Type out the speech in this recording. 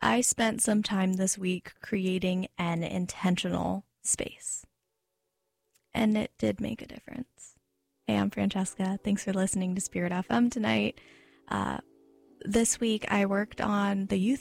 I spent some time this week creating an intentional space, and it did make a difference. Hey, I'm Francesca. Thanks for listening to Spirit FM tonight. This week I worked on the youth